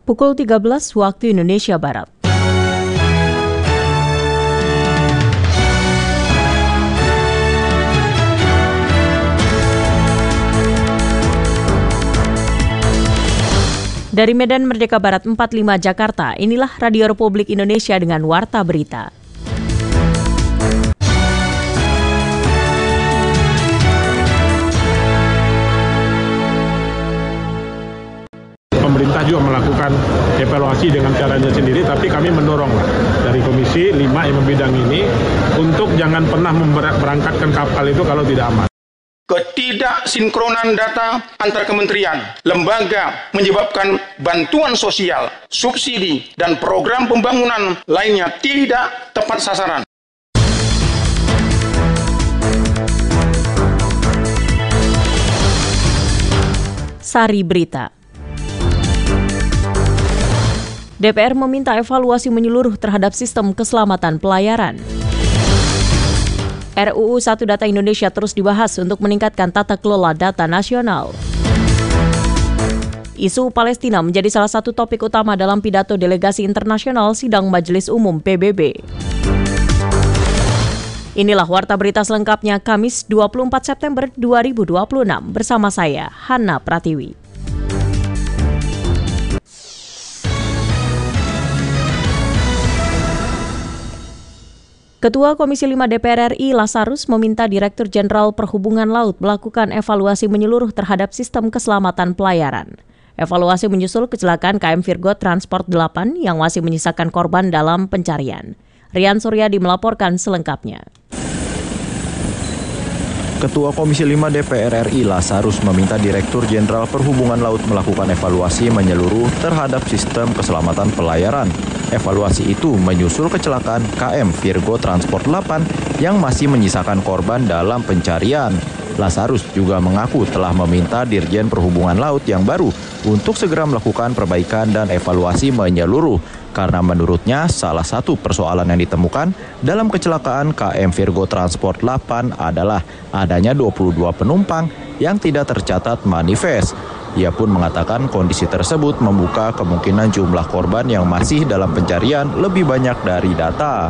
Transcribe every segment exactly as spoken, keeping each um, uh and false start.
Pukul tiga belas waktu Indonesia Barat. Dari Medan Merdeka Barat empat puluh lima Jakarta, inilah Radio Republik Indonesia dengan Warta Berita. Pemerintah juga melakukan evaluasi dengan caranya sendiri, tapi kami mendorong lah dari Komisi lima yang membidang ini untuk jangan pernah memberangkatkan kapal itu kalau tidak aman. Ketidaksinkronan data antar kementerian, lembaga menyebabkan bantuan sosial, subsidi, dan program pembangunan lainnya tidak tepat sasaran. Sari Berita. D P R meminta evaluasi menyeluruh terhadap sistem keselamatan pelayaran. R U U Satu Data Indonesia terus dibahas untuk meningkatkan tata kelola data nasional. Isu Palestina menjadi salah satu topik utama dalam pidato delegasi internasional sidang Majelis Umum P B B. Inilah Warta Berita selengkapnya Kamis dua puluh empat September dua ribu dua puluh enam bersama saya, Hana Pratiwi. Ketua Komisi lima D P R R I Lazarus meminta Direktur Jenderal Perhubungan Laut melakukan evaluasi menyeluruh terhadap sistem keselamatan pelayaran. Evaluasi menyusul kecelakaan K M Virgo Transport delapan yang masih menyisakan korban dalam pencarian. Rian Suryadi melaporkan selengkapnya. Ketua Komisi lima D P R R I Lazarus meminta Direktur Jenderal Perhubungan Laut melakukan evaluasi menyeluruh terhadap sistem keselamatan pelayaran. Evaluasi itu menyusul kecelakaan K M Virgo Transport delapan yang masih menyisakan korban dalam pencarian. Lazarus juga mengaku telah meminta Dirjen Perhubungan Laut yang baru untuk segera melakukan perbaikan dan evaluasi menyeluruh. Karena menurutnya salah satu persoalan yang ditemukan dalam kecelakaan K M Virgo Transport delapan adalah adanya dua puluh dua penumpang yang tidak tercatat manifest. Ia pun mengatakan kondisi tersebut membuka kemungkinan jumlah korban yang masih dalam pencarian lebih banyak dari data.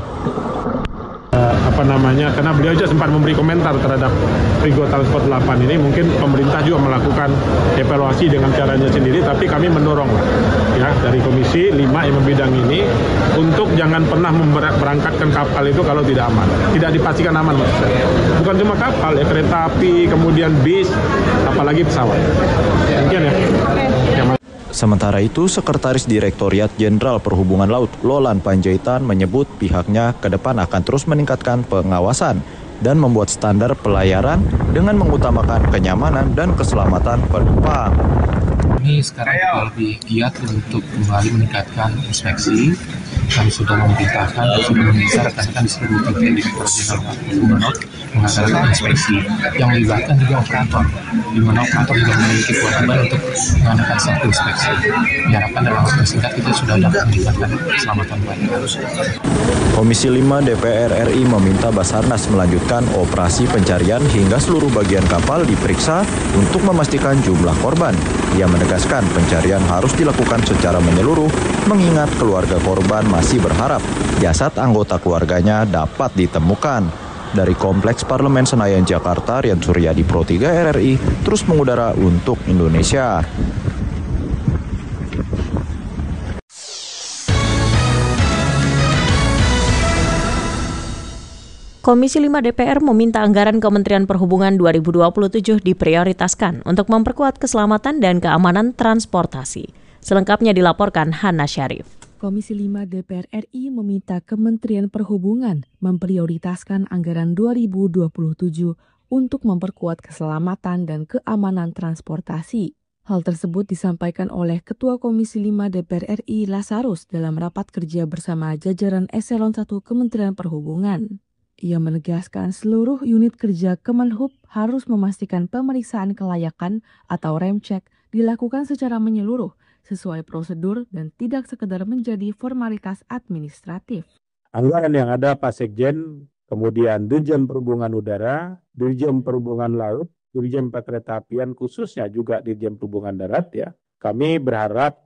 Apa namanya, karena beliau juga sempat memberi komentar terhadap Virgo Transport delapan ini, mungkin pemerintah juga melakukan evaluasi dengan caranya sendiri, tapi kami mendorong lah ya dari Komisi lima yang membidang ini untuk jangan pernah memberangkatkan kapal itu kalau tidak aman. Tidak dipastikan aman maksud saya. Bukan cuma kapal ya, kereta api, kemudian bis, apalagi pesawat. Mungkin ya. Yang Sementara itu, Sekretaris Direktoriat Jenderal Perhubungan Laut Lolan Panjaitan menyebut pihaknya ke depan akan terus meningkatkan pengawasan dan membuat standar pelayaran dengan mengutamakan kenyamanan dan keselamatan penumpang. Kami sekarang lebih giat untuk kembali meningkatkan inspeksi. Kami sudah memerintahkan dan sudah meminta rekan-rekan di seluruh titik di Direktorat Jenderal Perhubungan Laut mengadakan inspeksi yang melibatkan juga operator, di mana operator juga memiliki kewajiban untuk mengadakan satu inspeksi. Diharapkan dalam waktu singkat kita sudah dapat meningkatkan keselamatan pelayaran. Komisi lima D P R R I meminta Basarnas melanjutkan operasi pencarian hingga seluruh bagian kapal diperiksa untuk memastikan jumlah korban. Ia menegaskan pencarian harus dilakukan secara menyeluruh, mengingat keluarga korban masih berharap jasad anggota keluarganya dapat ditemukan. Dari Kompleks Parlemen Senayan Jakarta, Rian Suryadi Pro tiga R R I terus mengudara untuk Indonesia. Komisi lima D P R meminta anggaran Kementerian Perhubungan dua ribu dua puluh tujuh diprioritaskan untuk memperkuat keselamatan dan keamanan transportasi. Selengkapnya dilaporkan Hana Syarif. Komisi lima D P R R I meminta Kementerian Perhubungan memprioritaskan anggaran dua ribu dua puluh tujuh untuk memperkuat keselamatan dan keamanan transportasi. Hal tersebut disampaikan oleh Ketua Komisi lima D P R R I Lazarus dalam rapat kerja bersama jajaran Eselon satu Kementerian Perhubungan. Ia menegaskan seluruh unit kerja Kemenhub harus memastikan pemeriksaan kelayakan atau rem cek dilakukan secara menyeluruh, sesuai prosedur dan tidak sekedar menjadi formalitas administratif. Anggaran yang ada Pak Sekjen, kemudian Dirjen Perhubungan Udara, Dirjen Perhubungan Laut, Dirjen Perkeretaapian, khususnya juga Dirjen Perhubungan Darat ya. Kami berharap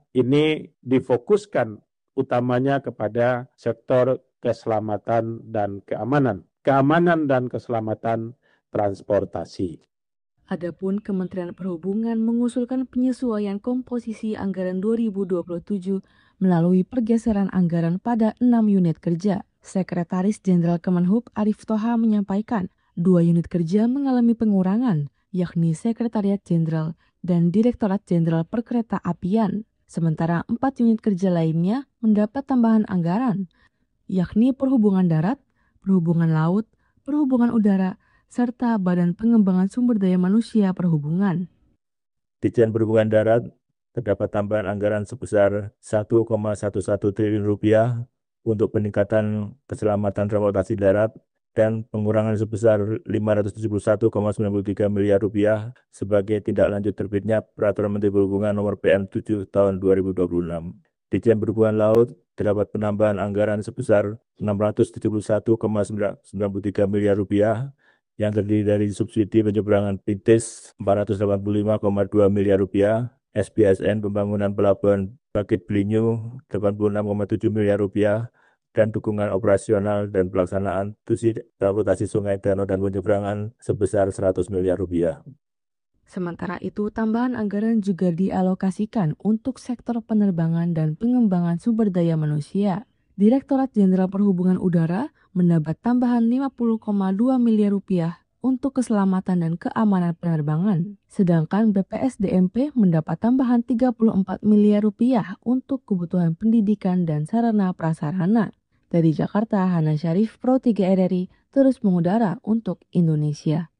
ini difokuskan utamanya kepada sektor keselamatan dan keamanan. Keamanan dan keselamatan transportasi. Adapun Kementerian Perhubungan mengusulkan penyesuaian komposisi anggaran dua ribu dua puluh tujuh melalui pergeseran anggaran pada enam unit kerja. Sekretaris Jenderal Kemenhub Arief Thoha menyampaikan, dua unit kerja mengalami pengurangan, yakni Sekretariat Jenderal dan Direktorat Jenderal Perkeretaapian. Sementara empat unit kerja lainnya mendapat tambahan anggaran, yakni Perhubungan Darat, Perhubungan Laut, Perhubungan Udara, serta Badan Pengembangan Sumber Daya Manusia Perhubungan. Ditjen Perhubungan Darat terdapat tambahan anggaran sebesar satu koma satu satu triliun rupiah untuk peningkatan keselamatan transportasi darat dan pengurangan sebesar lima ratus tujuh puluh satu koma sembilan puluh tiga miliar rupiah sebagai tindak lanjut terbitnya Peraturan Menteri Perhubungan Nomor P M tujuh Tahun dua ribu dua puluh enam. Ditjen Perhubungan Laut terdapat penambahan anggaran sebesar enam ratus tujuh puluh satu koma sembilan puluh tiga miliar rupiah yang terdiri dari subsidi penyeberangan Pintis empat ratus delapan puluh lima koma dua miliar rupiah, S B S N pembangunan pelabuhan Bakit Belinyu delapan puluh enam koma tujuh miliar rupiah, dan dukungan operasional dan pelaksanaan tusi transportasi sungai, danau, dan penyeberangan sebesar seratus miliar rupiah. Sementara itu, tambahan anggaran juga dialokasikan untuk sektor penerbangan dan pengembangan sumber daya manusia. Direktorat Jenderal Perhubungan Udara mendapat tambahan lima puluh koma dua miliar rupiah untuk keselamatan dan keamanan penerbangan. Sedangkan B P S D M P mendapat tambahan tiga puluh empat miliar rupiah untuk kebutuhan pendidikan dan sarana prasarana. Dari Jakarta, Hana Syarif, Pro tiga R R I, terus mengudara untuk Indonesia.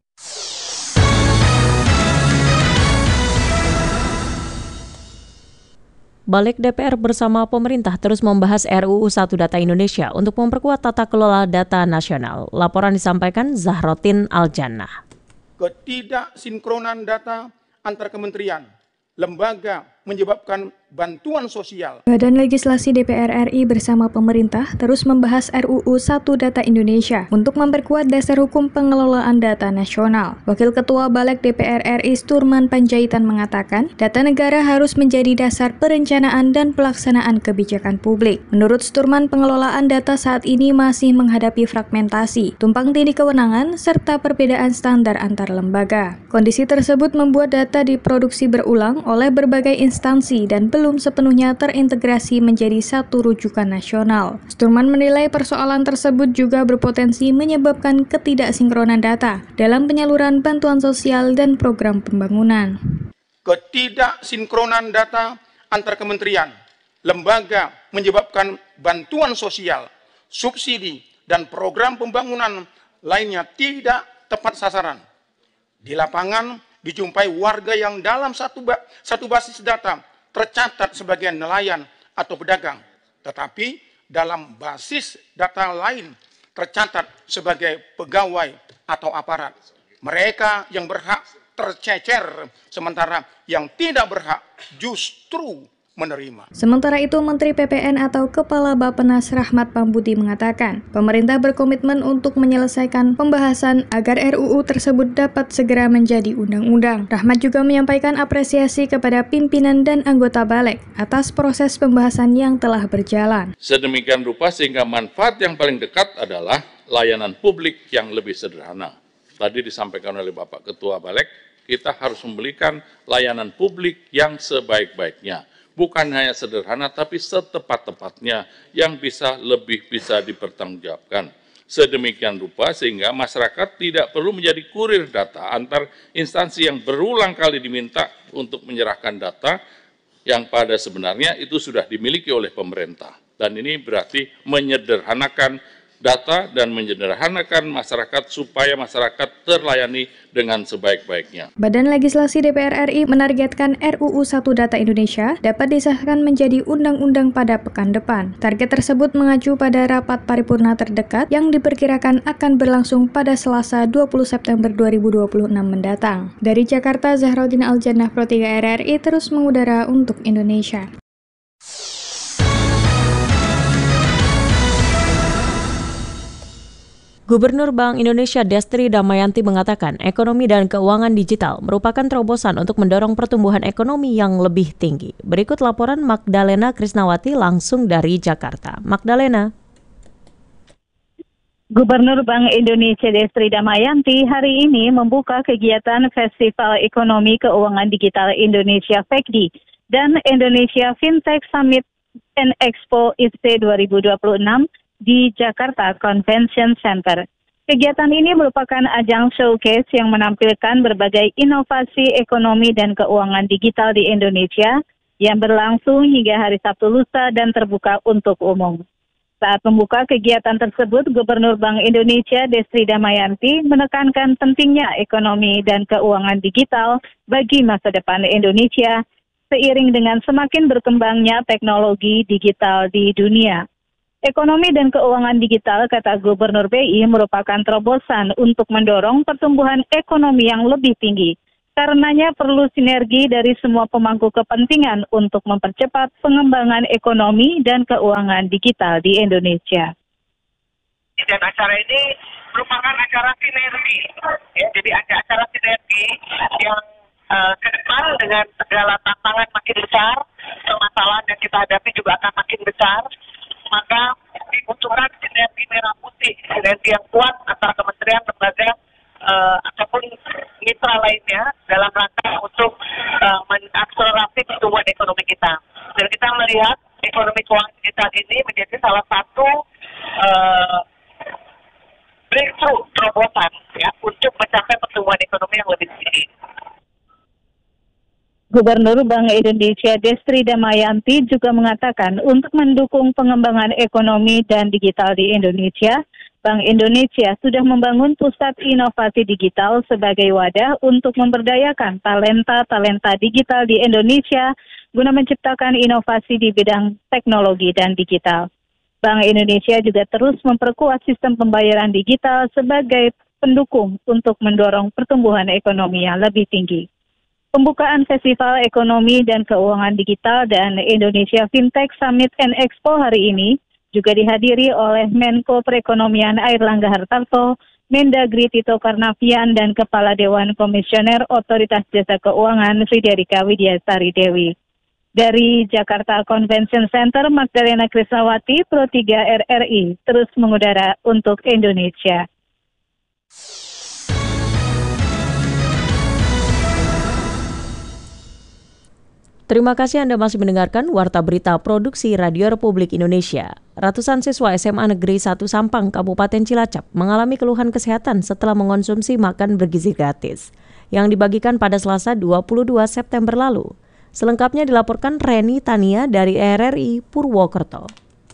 Balik D P R bersama pemerintah terus membahas R U U satu Data Indonesia untuk memperkuat tata kelola data nasional. Laporan disampaikan Zahrotin Aljannah. Ketidaksinkronan data antar kementerian, lembaga menyebabkan bantuan sosial. Badan Legislasi D P R R I bersama pemerintah terus membahas R U U satu Data Indonesia untuk memperkuat dasar hukum pengelolaan data nasional. Wakil Ketua Balik D P R R I Sturman Panjaitan mengatakan, data negara harus menjadi dasar perencanaan dan pelaksanaan kebijakan publik. Menurut Sturman, pengelolaan data saat ini masih menghadapi fragmentasi, tumpang tindih kewenangan, serta perbedaan standar antar lembaga. Kondisi tersebut membuat data diproduksi berulang oleh berbagai instansi dan belum sepenuhnya terintegrasi menjadi satu rujukan nasional. Sturman menilai persoalan tersebut juga berpotensi menyebabkan ketidaksinkronan data dalam penyaluran bantuan sosial dan program pembangunan. Ketidaksinkronan data antar kementerian, lembaga menyebabkan bantuan sosial, subsidi, dan program pembangunan lainnya tidak tepat sasaran. Di lapangan dijumpai warga yang dalam satu, ba satu basis data tercatat sebagai nelayan atau pedagang, tetapi dalam basis data lain tercatat sebagai pegawai atau aparat. Mereka yang berhak tercecer, sementara yang tidak berhak justru menerima. Sementara itu, Menteri P P N atau Kepala Bappenas Rahmat Pambudi mengatakan, pemerintah berkomitmen untuk menyelesaikan pembahasan agar R U U tersebut dapat segera menjadi undang-undang. Rahmat juga menyampaikan apresiasi kepada pimpinan dan anggota Balik atas proses pembahasan yang telah berjalan. Sedemikian rupa sehingga manfaat yang paling dekat adalah layanan publik yang lebih sederhana. Tadi disampaikan oleh Bapak Ketua Balik, kita harus memberikan layanan publik yang sebaik-baiknya. Bukan hanya sederhana, tapi setepat-tepatnya yang bisa lebih bisa dipertanggungjawabkan. Sedemikian rupa sehingga masyarakat tidak perlu menjadi kurir data antar instansi yang berulang kali diminta untuk menyerahkan data yang pada sebenarnya itu sudah dimiliki oleh pemerintah. Dan ini berarti menyederhanakan data dan menyederhanakan masyarakat supaya masyarakat terlayani dengan sebaik-baiknya. Badan Legislasi D P R R I menargetkan R U U satu Data Indonesia dapat disahkan menjadi undang-undang pada pekan depan. Target tersebut mengacu pada rapat paripurna terdekat yang diperkirakan akan berlangsung pada Selasa dua puluh September dua ribu dua puluh enam mendatang. Dari Jakarta, Zahrotin Aljannah, Pro tiga R R I, terus mengudara untuk Indonesia. Gubernur Bank Indonesia Destri Damayanti mengatakan ekonomi dan keuangan digital merupakan terobosan untuk mendorong pertumbuhan ekonomi yang lebih tinggi. Berikut laporan Magdalena Krisnawati langsung dari Jakarta. Magdalena. Gubernur Bank Indonesia Destri Damayanti hari ini membuka kegiatan Festival Ekonomi Keuangan Digital Indonesia F E C D I dan Indonesia Fintech Summit and Expo I F C dua ribu dua puluh enam di Jakarta Convention Center. Kegiatan ini merupakan ajang showcase yang menampilkan berbagai inovasi ekonomi dan keuangan digital di Indonesia yang berlangsung hingga hari Sabtu lusa dan terbuka untuk umum. Saat membuka kegiatan tersebut, Gubernur Bank Indonesia Destri Damayanti menekankan pentingnya ekonomi dan keuangan digital bagi masa depan Indonesia seiring dengan semakin berkembangnya teknologi digital di dunia. Ekonomi dan keuangan digital, kata Gubernur B I, merupakan terobosan untuk mendorong pertumbuhan ekonomi yang lebih tinggi. Karenanya perlu sinergi dari semua pemangku kepentingan untuk mempercepat pengembangan ekonomi dan keuangan digital di Indonesia. Dan acara ini merupakan acara sinergi, ya, jadi ada acara sinergi yang uh, ke depan dengan segala tantangan makin besar, permasalahan yang kita hadapi juga akan makin besar. Maka dibutuhkan sinergi merah putih, sinergi yang kuat antara kementerian, lembaga, uh, ataupun mitra lainnya dalam rangka untuk uh, mengakselerasi pertumbuhan ekonomi kita. Dan kita melihat ekonomi keuangan digital ini menjadi salah satu uh, breakthrough terobosan ya untuk mencapai pertumbuhan ekonomi yang lebih tinggi. Gubernur Bank Indonesia Destri Damayanti juga mengatakan untuk mendukung pengembangan ekonomi dan digital di Indonesia, Bank Indonesia sudah membangun pusat inovasi digital sebagai wadah untuk memberdayakan talenta-talenta digital di Indonesia guna menciptakan inovasi di bidang teknologi dan digital. Bank Indonesia juga terus memperkuat sistem pembayaran digital sebagai pendukung untuk mendorong pertumbuhan ekonomi yang lebih tinggi. Pembukaan Festival Ekonomi dan Keuangan Digital dan Indonesia Fintech Summit and Expo hari ini juga dihadiri oleh Menko Perekonomian Airlangga Hartarto, Mendagri Tito Karnavian, dan Kepala Dewan Komisioner Otoritas Jasa Keuangan Friderika Widyasari Dewi. Dari Jakarta Convention Center, Magdalena Krisnawati, Pro tiga R R I, terus mengudara untuk Indonesia. Terima kasih Anda masih mendengarkan Warta Berita Produksi Radio Republik Indonesia. Ratusan siswa S M A Negeri satu Sampang, Kabupaten Cilacap mengalami keluhan kesehatan setelah mengonsumsi makan bergizi gratis yang dibagikan pada Selasa dua puluh dua September lalu. Selengkapnya dilaporkan Reni Tania dari R R I Purwokerto.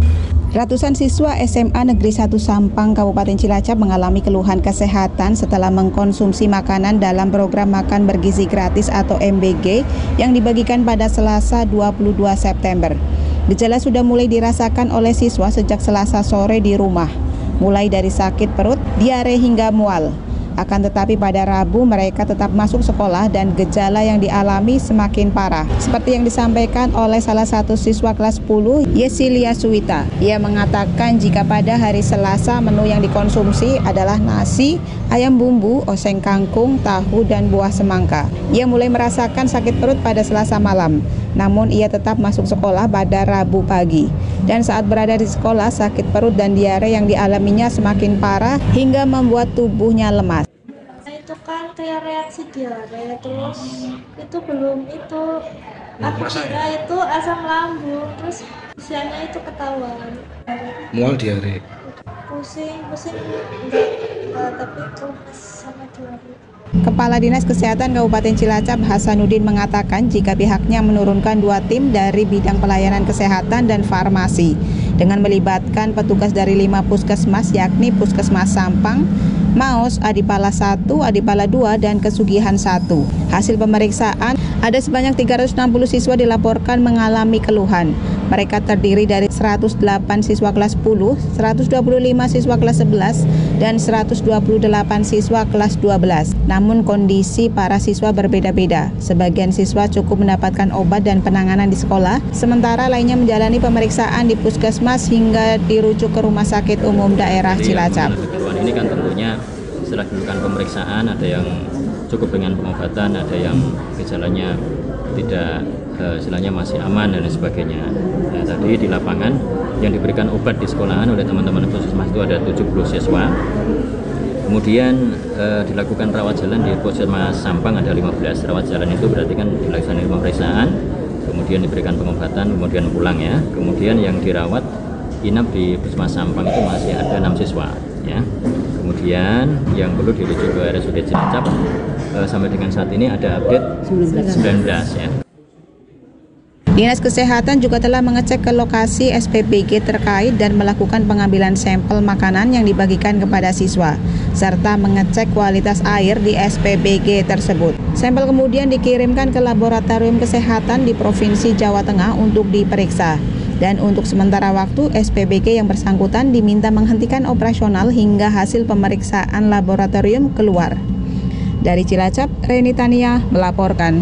Ratusan siswa S M A Negeri satu Sampang, Kabupaten Cilacap mengalami keluhan kesehatan setelah mengkonsumsi makanan dalam program makan bergizi gratis atau M B G yang dibagikan pada Selasa dua puluh dua September. Gejala sudah mulai dirasakan oleh siswa sejak Selasa sore di rumah, mulai dari sakit perut, diare hingga mual. Akan tetapi pada Rabu mereka tetap masuk sekolah dan gejala yang dialami semakin parah. Seperti yang disampaikan oleh salah satu siswa kelas sepuluh, Yesilia Suwita. Ia mengatakan jika pada hari Selasa menu yang dikonsumsi adalah nasi, ayam bumbu, oseng kangkung, tahu, dan buah semangka. Ia mulai merasakan sakit perut pada Selasa malam. Namun ia tetap masuk sekolah pada Rabu pagi. Dan saat berada di sekolah, sakit perut dan diare yang dialaminya semakin parah hingga membuat tubuhnya lemas. Itu kan kayak reaksi diare, terus itu belum itu aku kira itu asam lambung, terus siangnya itu ketahuan. Mual diare. Pusing, pusing enggak, uh, tapi lemas sama diare. Kepala Dinas Kesehatan Kabupaten Cilacap Hasanuddin mengatakan jika pihaknya menurunkan dua tim dari bidang pelayanan kesehatan dan farmasi dengan melibatkan petugas dari lima puskesmas yakni Puskesmas Sampang, Maos, Adipala satu, Adipala dua, dan Kesugihan satu. Hasil pemeriksaan, ada sebanyak tiga ratus enam puluh siswa dilaporkan mengalami keluhan. Mereka terdiri dari seratus delapan siswa kelas sepuluh, seratus dua puluh lima siswa kelas sebelas, dan seratus dua puluh delapan siswa kelas dua belas. Namun kondisi para siswa berbeda-beda. Sebagian siswa cukup mendapatkan obat dan penanganan di sekolah, sementara lainnya menjalani pemeriksaan di puskesmas hingga dirujuk ke Rumah Sakit Umum Daerah Cilacap. ini kan tentunya setelah dilakukan pemeriksaan ada yang cukup dengan pengobatan, ada yang gejalanya tidak eh, istilahnya masih aman dan sebagainya. Nah, tadi di lapangan yang diberikan obat di sekolahan oleh teman-teman puskesmas itu ada tujuh puluh siswa. Kemudian eh, dilakukan rawat jalan di Puskesmas Sampang ada lima belas. Rawat jalan itu berarti kan dilaksanakan pemeriksaan, kemudian diberikan pengobatan, kemudian pulang ya. Kemudian yang dirawat inap di Puskesmas Sampang itu masih ada enam siswa ya. Kemudian yang perlu dirujuk ke R S U D Cilacap eh, sampai dengan saat ini ada update sembilan belas ya. Dinas Kesehatan juga telah mengecek ke lokasi S P B G terkait dan melakukan pengambilan sampel makanan yang dibagikan kepada siswa, serta mengecek kualitas air di S P B G tersebut. Sampel kemudian dikirimkan ke Laboratorium Kesehatan di Provinsi Jawa Tengah untuk diperiksa. Dan untuk sementara waktu, S P B G yang bersangkutan diminta menghentikan operasional hingga hasil pemeriksaan laboratorium keluar. Dari Cilacap, Reni Tania melaporkan.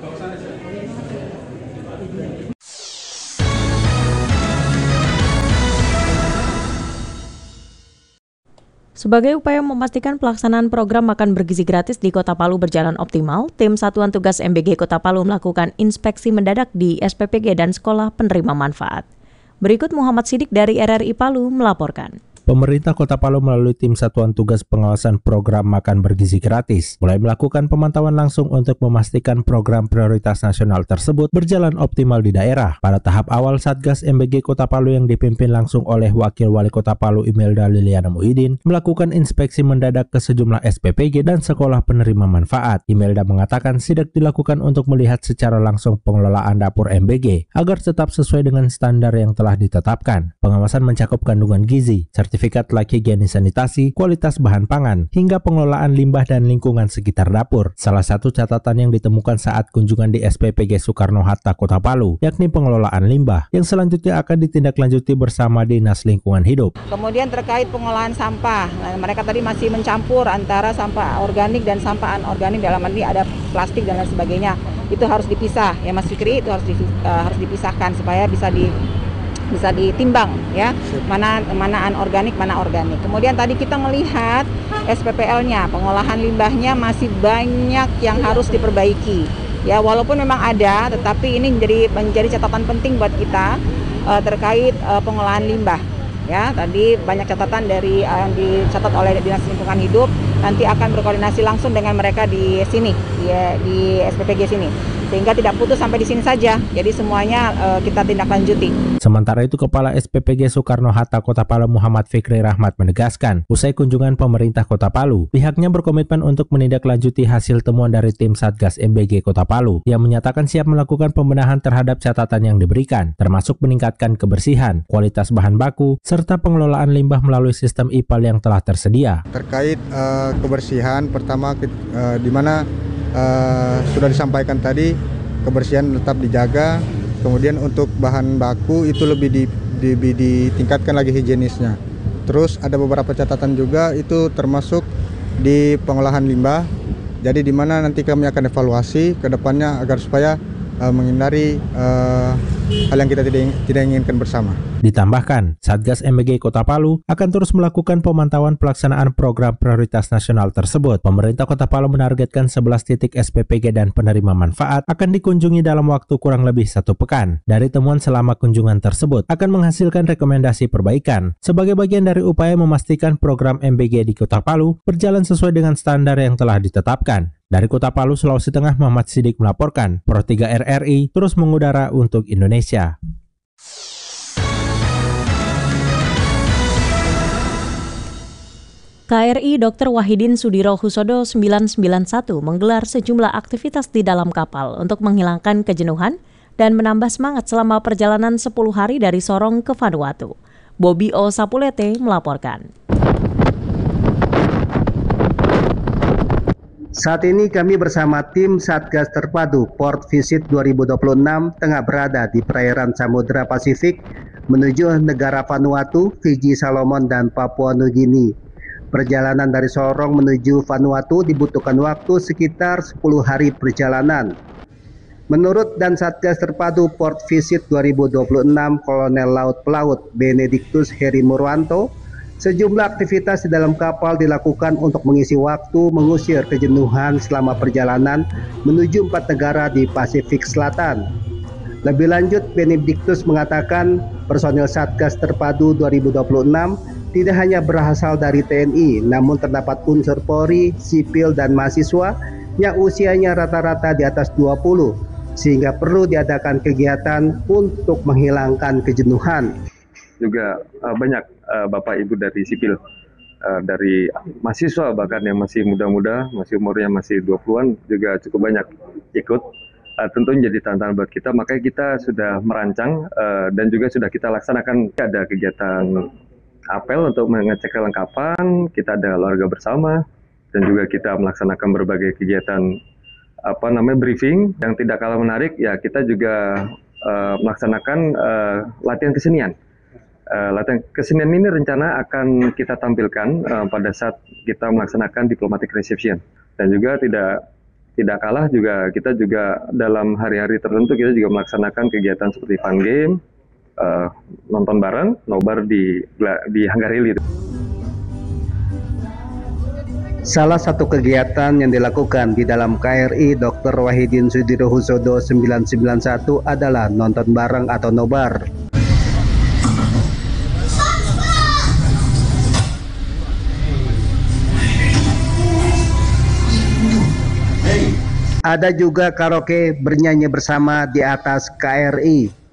Sebagai upaya memastikan pelaksanaan program makan bergizi gratis di Kota Palu berjalan optimal, tim Satuan Tugas M B G Kota Palu melakukan inspeksi mendadak di S P P G dan sekolah penerima manfaat. Berikut Muhammad Sidik dari R R I Palu melaporkan. Pemerintah Kota Palu melalui tim Satuan Tugas Pengawasan Program Makan Bergizi Gratis mulai melakukan pemantauan langsung untuk memastikan program prioritas nasional tersebut berjalan optimal di daerah. Pada tahap awal, Satgas M B G Kota Palu yang dipimpin langsung oleh Wakil Wali Kota Palu Imelda Liliana Muhyiddin melakukan inspeksi mendadak ke sejumlah S P P G dan sekolah penerima manfaat. Imelda mengatakan sidak dilakukan untuk melihat secara langsung pengelolaan dapur M B G agar tetap sesuai dengan standar yang telah ditetapkan. Pengawasan mencakup kandungan gizi, sertifikat layak higienis sanitasi, kualitas bahan pangan, hingga pengelolaan limbah dan lingkungan sekitar dapur. Salah satu catatan yang ditemukan saat kunjungan di S P P G Soekarno-Hatta Kota Palu, yakni pengelolaan limbah, yang selanjutnya akan ditindaklanjuti bersama Dinas Lingkungan Hidup. Kemudian terkait pengolahan sampah, nah, mereka tadi masih mencampur antara sampah organik dan sampah anorganik, dalam arti ada plastik dan lain sebagainya. Itu harus dipisah, ya Mas Fikri, itu harus, di, uh, harus dipisahkan supaya bisa di bisa ditimbang ya, mana mana anorganik, mana organik. Kemudian tadi kita melihat S P P L-nya, pengolahan limbahnya masih banyak yang harus diperbaiki. Ya, walaupun memang ada, tetapi ini menjadi menjadi catatan penting buat kita uh, terkait uh, pengolahan limbah. Ya, tadi banyak catatan dari yang uh, dicatat oleh Dinas Lingkungan Hidup, nanti akan berkoordinasi langsung dengan mereka di sini, di, di S P P G sini. Sehingga tidak putus sampai di sini saja, jadi semuanya uh, kita tindak lanjuti. Sementara itu, Kepala S P P G Soekarno-Hatta Kota Palu Muhammad Fikri Rahmat menegaskan, usai kunjungan pemerintah Kota Palu, pihaknya berkomitmen untuk menindaklanjuti hasil temuan dari tim Satgas M B G Kota Palu yang menyatakan siap melakukan pembenahan terhadap catatan yang diberikan, termasuk meningkatkan kebersihan, kualitas bahan baku, serta pengelolaan limbah melalui sistem I P A L yang telah tersedia. Terkait uh, kebersihan, pertama uh, di mana Uh, sudah disampaikan tadi, kebersihan tetap dijaga. Kemudian untuk bahan baku itu lebih di, di, di, ditingkatkan lagi higienisnya. Terus ada beberapa catatan juga, itu termasuk di pengolahan limbah. Jadi di mana nanti kami akan evaluasi ke depannya agar supaya uh, menghindari uh, hal yang kita tidak, tidak inginkan bersama. Ditambahkan, Satgas M B G Kota Palu akan terus melakukan pemantauan pelaksanaan program prioritas nasional tersebut. Pemerintah Kota Palu menargetkan sebelas titik S P P G dan penerima manfaat akan dikunjungi dalam waktu kurang lebih satu pekan. Dari temuan selama kunjungan tersebut akan menghasilkan rekomendasi perbaikan sebagai bagian dari upaya memastikan program M B G di Kota Palu berjalan sesuai dengan standar yang telah ditetapkan. Dari Kota Palu, Sulawesi Tengah, Muhammad Sidik melaporkan. Pro tiga R R I terus mengudara untuk Indonesia. K R I Doktor Wahidin Sudiro Husodo sembilan sembilan satu menggelar sejumlah aktivitas di dalam kapal untuk menghilangkan kejenuhan dan menambah semangat selama perjalanan sepuluh hari dari Sorong ke Vanuatu. Bobby O. Sapulete melaporkan. Saat ini kami bersama tim Satgas Terpadu Port Visit dua ribu dua puluh enam tengah berada di perairan Samudra Pasifik menuju negara Vanuatu, Fiji, Salomon, dan Papua Nugini. Perjalanan dari Sorong menuju Vanuatu dibutuhkan waktu sekitar sepuluh hari perjalanan. Menurut Dan Satgas Terpadu Port Visit dua ribu dua puluh enam Kolonel Laut Pelaut Benedictus Heri Murwanto, Sejumlah aktivitas di dalam kapal dilakukan untuk mengisi waktu mengusir kejenuhan selama perjalanan menuju empat negara di Pasifik Selatan. Lebih lanjut, Benediktus mengatakan personil Satgas Terpadu dua ribu dua puluh enam tidak hanya berasal dari T N I, namun terdapat unsur Polri, sipil, dan mahasiswa yang usianya rata-rata di atas dua puluh, sehingga perlu diadakan kegiatan untuk menghilangkan kejenuhan. Juga uh, banyak uh, Bapak Ibu dari sipil, uh, dari mahasiswa bahkan yang masih muda-muda, masih umurnya masih dua puluhan juga cukup banyak ikut. Uh, tentu menjadi tantangan buat kita, makanya kita sudah merancang uh, dan juga sudah kita laksanakan ada kegiatan apel untuk mengecek kelengkapan, kita ada olahraga bersama, dan juga kita melaksanakan berbagai kegiatan apa namanya briefing yang tidak kalah menarik. Ya kita juga uh, melaksanakan uh, latihan kesenian. Uh, latihan kesenian ini rencana akan kita tampilkan uh, pada saat kita melaksanakan diplomatic reception, dan juga tidak tidak kalah juga kita juga dalam hari-hari tertentu kita juga melaksanakan kegiatan seperti fun game, uh, nonton bareng, nobar di di Hanggarili. Salah satu kegiatan yang dilakukan di dalam K R I Doktor Wahidin Sudirohusodo sembilan sembilan satu adalah nonton bareng atau nobar. Ada juga karaoke bernyanyi bersama di atas K R I.